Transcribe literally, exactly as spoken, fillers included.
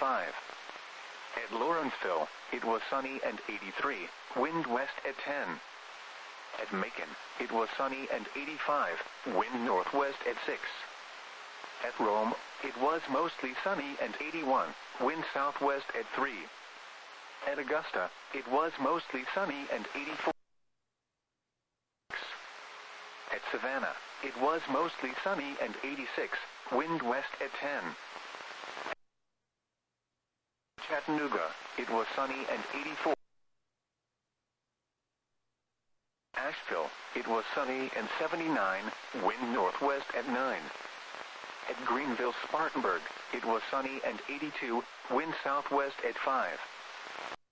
eighty-five. At Lawrenceville, it was sunny and eighty-three, wind west at ten. At Macon, it was sunny and eighty-five, wind northwest at six. At Rome, it was mostly sunny and eighty-one, wind southwest at three. At Augusta, it was mostly sunny and eighty-four. At Savannah, it was mostly sunny and eighty-six, wind west at ten. Chattanooga, it was sunny and eighty-four. Asheville, it was sunny and seventy-nine, wind northwest at nine. At Greenville-Spartanburg, it was sunny and eighty-two, wind southwest at five.